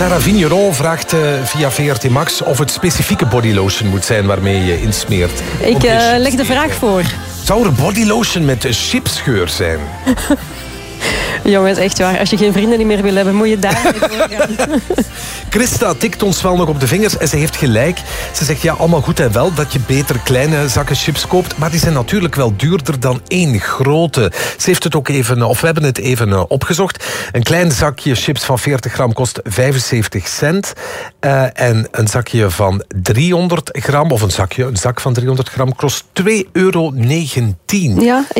Sarah Vigneron vraagt via VRT Max of het specifieke bodylotion moet zijn waarmee je insmeert. Ik leg de vraag voor. Zou er bodylotion met chipsgeur zijn? Jongens, echt waar. Als je geen vrienden meer wil hebben, moet je daar doorgaan. Christa tikt ons wel nog op de vingers en ze heeft gelijk. Ze zegt ja, allemaal goed en wel dat je beter kleine zakken chips koopt, maar die zijn natuurlijk wel duurder dan één grote. Ze heeft het ook even, of we hebben het even opgezocht. Een klein zakje chips van 40 gram kost 75 cent. En een zakje van 300 gram, of een zak van 300 gram kost €2,19. Ja,